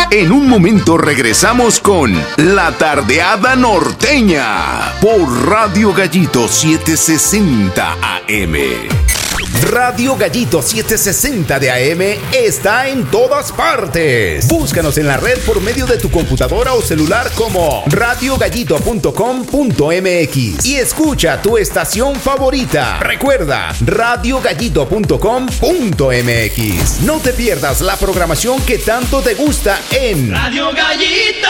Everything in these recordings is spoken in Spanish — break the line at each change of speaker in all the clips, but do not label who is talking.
En un momento regresamos con La Tardeada Norteña por Radio Gallito 760 AM. Radio Gallito 760 de AM está en todas partes. Búscanos en la red por medio de tu computadora o celular como radiogallito.com.mx y escucha tu estación favorita. Recuerda, radiogallito.com.mx. No te pierdas la programación que tanto te gusta en
Radio Gallito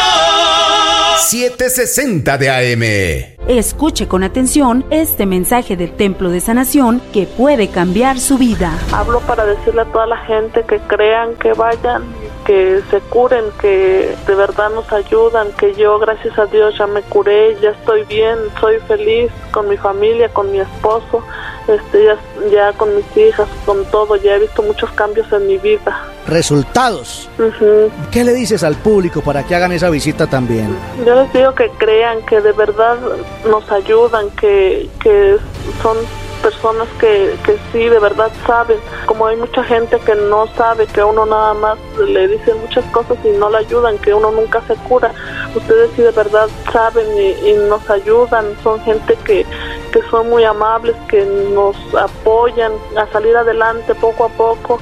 760 de AM.
Escuche con atención este mensaje del Templo de Sanación que puede cambiar su vida.
Hablo para decirle a toda la gente que crean, que vayan, que se curen, que de verdad nos ayudan, que yo, gracias a Dios, ya me curé, ya estoy bien, soy feliz con mi familia, con mi esposo, ya con mis hijas, con todo, ya he visto muchos cambios en mi vida.
Resultados.
Uh-huh.
¿Qué le dices al público para que hagan esa visita también?
Yo les digo que crean, que de verdad nos ayudan, que son personas que sí de verdad saben. Como hay mucha gente que no sabe, que uno nada más le dicen muchas cosas y no le ayudan, que uno nunca se cura. Ustedes sí de verdad saben y nos ayudan. Son gente que son muy amables, que nos apoyan a salir adelante poco a poco.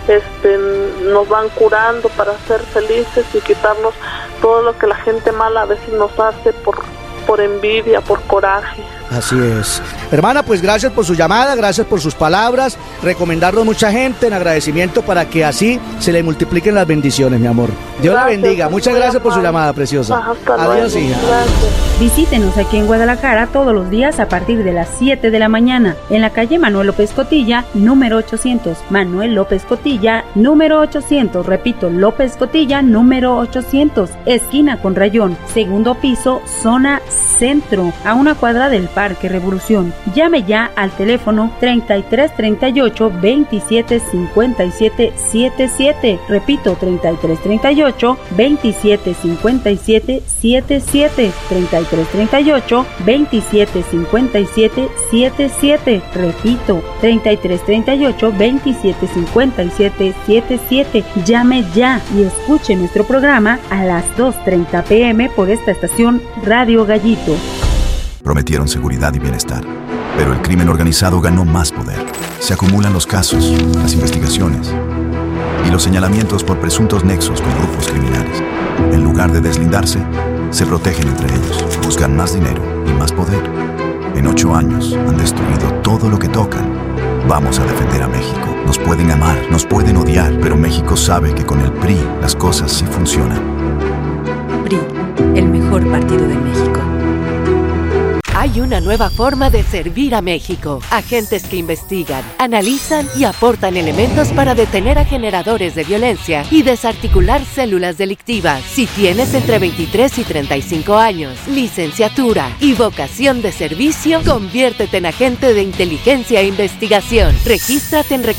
Nos van curando para ser felices y quitarnos todo lo que la gente mala a veces nos hace por envidia, por coraje.
Así es. Hermana, pues gracias por su llamada, gracias por sus palabras, recomendarlo a mucha gente en agradecimiento para que así se le multipliquen las bendiciones, mi amor. Dios la bendiga. Muchas gracias por su llamada, preciosa. Adiós, hija.
Gracias.
Visítenos aquí en Guadalajara todos los días a partir de las 7 de la mañana en la calle Manuel López Cotilla, número 800. Manuel López Cotilla, número 800. Repito, López Cotilla, número 800. Esquina con Rayón, segundo piso, zona centro, a una cuadra del Parque Revolución. Llame ya al teléfono 3338 27 57 77. Repito, 3338 27 57 77. 3338 27 57 77. Repito, 3338 27 57 77. Llame ya y escuche nuestro programa a las 2:30 p.m. por esta estación Radio Gallito.
Prometieron seguridad y bienestar, pero el crimen organizado ganó más poder. Se acumulan los casos, las investigaciones y los señalamientos por presuntos nexos con grupos criminales. En lugar de deslindarse, se protegen entre ellos, buscan más dinero y más poder. En 8 años han destruido todo lo que tocan. Vamos a defender a México. Nos pueden amar, nos pueden odiar, pero México sabe que con el PRI las cosas sí funcionan.
PRI, el mejor partido de México. Hay una nueva forma de servir a México. Agentes que investigan, analizan y aportan elementos para detener a generadores de violencia y desarticular células delictivas. Si tienes entre 23 y 35 años, licenciatura y vocación de servicio, conviértete en agente de inteligencia e investigación. Regístrate en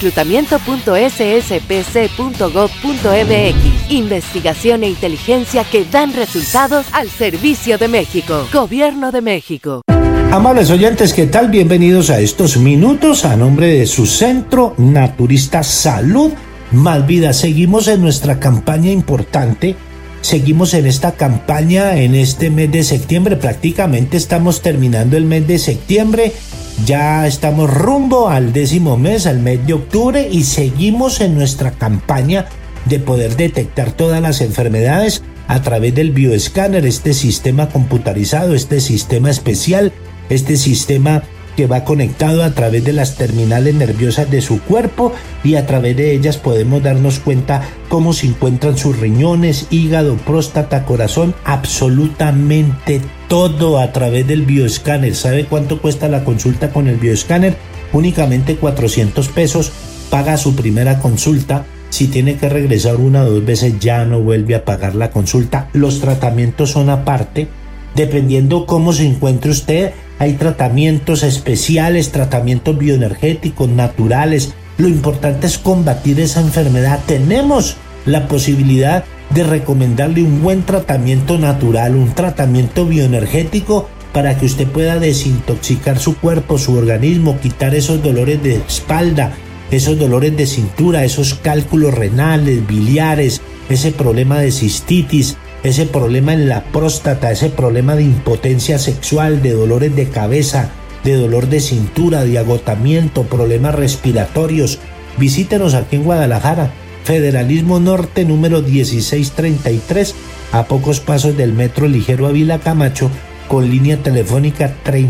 reclutamiento.sspc.gov.mx. Investigación e inteligencia que dan resultados al servicio de México. Gobierno de México.
Amables oyentes, ¿qué tal? Bienvenidos a estos minutos a nombre de su Centro Naturista Salud Más Vida. Seguimos en nuestra campaña importante, seguimos en esta campaña en este mes de septiembre, prácticamente estamos terminando el mes de septiembre, ya estamos rumbo al 10º mes, al mes de octubre, y seguimos en nuestra campaña de poder detectar todas las enfermedades a través del bioescáner, este sistema computarizado, este sistema especial, este sistema que va conectado a través de las terminales nerviosas de su cuerpo, y a través de ellas podemos darnos cuenta cómo se encuentran sus riñones, hígado, próstata, corazón, absolutamente todo a través del bioescáner. ¿Sabe cuánto cuesta la consulta con el bioescáner? Únicamente 400 pesos. Paga su primera consulta. Si tiene que regresar 1 o 2 veces, ya no vuelve a pagar la consulta. Los tratamientos son aparte. Dependiendo cómo se encuentre usted, hay tratamientos especiales, tratamientos bioenergéticos, naturales. Lo importante es combatir esa enfermedad. Tenemos la posibilidad de recomendarle un buen tratamiento natural, un tratamiento bioenergético, para que usted pueda desintoxicar su cuerpo, su organismo, quitar esos dolores de espalda, esos dolores de cintura, esos cálculos renales, biliares, ese problema de cistitis, ese problema en la próstata, ese problema de impotencia sexual, de dolores de cabeza, de dolor de cintura, de agotamiento, problemas respiratorios, visítenos aquí en Guadalajara, Federalismo Norte número 1633, a pocos pasos del Metro Ligero Ávila Camacho, con línea telefónica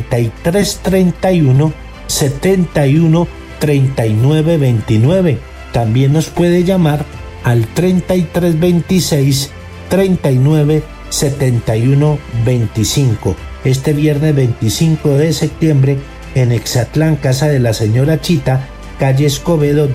3331 71 39 29. También nos puede llamar al 3326 39 71 25. Este viernes 25 de septiembre en Exatlán, casa de la señora Chita, calle Escobedo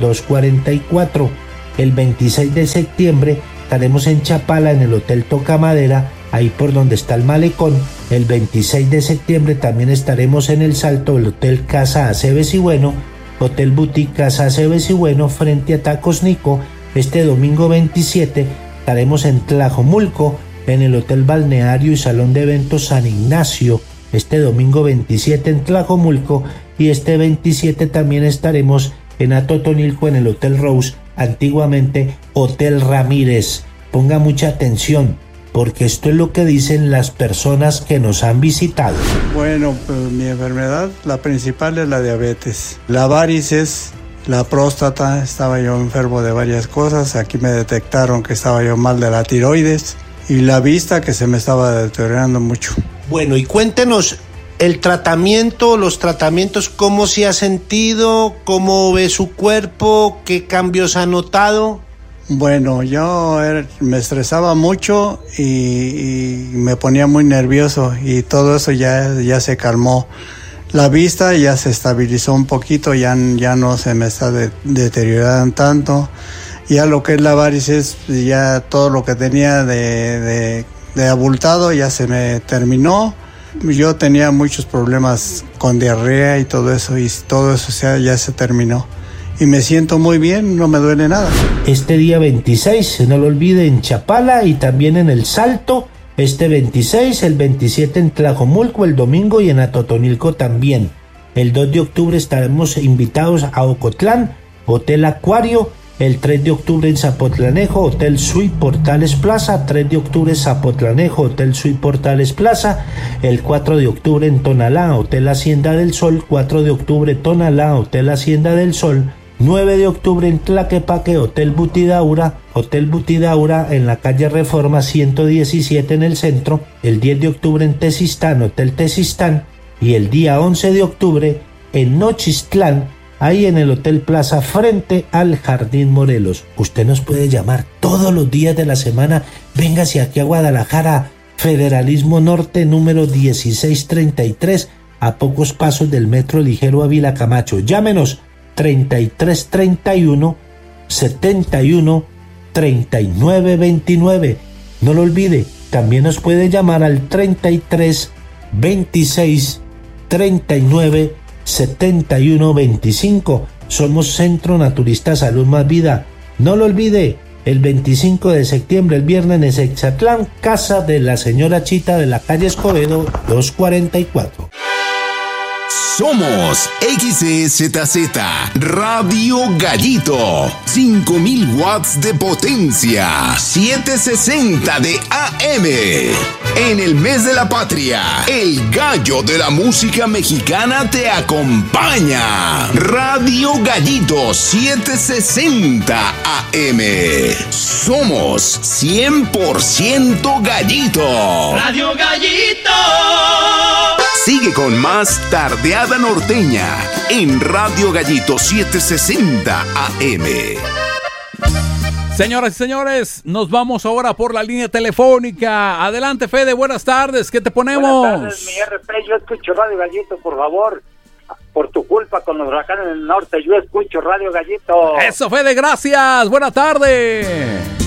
244. El 26 de septiembre estaremos en Chapala en el Hotel Tocamadera, ahí por donde está el malecón. El 26 de septiembre también estaremos en El Salto, el Hotel Casa Aceves y Bueno, Hotel Boutique Casa Aceves y Bueno, frente a Tacos Nico. Este domingo 27 estaremos en Tlajomulco, en el Hotel Balneario y Salón de Eventos San Ignacio. Este domingo 27 en Tlajomulco, y este 27 también estaremos en Atotonilco, en el Hotel Rose, antiguamente Hotel Ramírez. Ponga mucha atención, porque esto es lo que dicen las personas que nos han visitado.
Bueno, pues mi enfermedad, la principal es la diabetes, la varices, la próstata. Estaba yo enfermo de varias cosas. Aquí me detectaron que estaba yo mal de la tiroides, y la vista, que se me estaba deteriorando mucho.
Bueno, y cuéntenos el tratamiento, los tratamientos, ¿cómo se ha sentido? ¿Cómo ve su cuerpo? ¿Qué cambios ha notado?
Bueno, yo me estresaba mucho y me ponía muy nervioso, y todo eso ya se calmó. La vista ya se estabilizó un poquito, ya no se me está deteriorando tanto. Ya lo que es la varices, ya todo lo que tenía de abultado ya se me terminó. Yo tenía muchos problemas con diarrea y todo eso ya se terminó. Y me siento muy bien, no me duele nada.
Este día 26, no lo olvide, en Chapala y también en El Salto. Este 26, el 27 en Tlajomulco el domingo, y en Atotonilco también. El 2 de octubre estaremos invitados a Ocotlán, Hotel Acuario. El 3 de octubre en Zapotlanejo, Hotel Suite Portales Plaza. 3 de octubre Zapotlanejo, Hotel Suite Portales Plaza. El 4 de octubre en Tonalá, Hotel Hacienda del Sol. 4 de octubre Tonalá, Hotel Hacienda del Sol. 9 de octubre en Tlaquepaque, Hotel Butidaura en la calle Reforma 117 en el centro. El 10 de octubre en Tezistán, Hotel Tezistán. Y el día 11 de octubre en Nochistlán, ahí en el Hotel Plaza frente al Jardín Morelos. Usted nos puede llamar todos los días de la semana. Véngase aquí a Guadalajara, Federalismo Norte número 1633, a pocos pasos del Metro Ligero Ávila Camacho. Llámenos 3331 71 39 29. No lo olvide, también nos puede llamar al 33 26 39 71 25. Somos Centro Naturista Salud Más Vida. No lo olvide, el 25 de septiembre, el viernes, en Exatlán, casa de la señora Chita, de la calle Escobedo 244.
Somos XZZ Radio Gallito, 5000 watts de potencia, 760 de AM. En el mes de la patria, el gallo de la música mexicana te acompaña. Radio Gallito 760 AM. Somos 100% gallito.
Radio Gallito.
Sigue con más Tardeada Norteña en Radio Gallito 760 AM.
Señoras y señores, nos vamos ahora por la línea telefónica. Adelante, Fede, buenas tardes, ¿qué te ponemos?
Buenas tardes, mi RP, yo escucho Radio Gallito, por favor. Por tu culpa con los huracanes del norte, yo escucho Radio Gallito.
Eso, Fede, gracias, buenas tardes.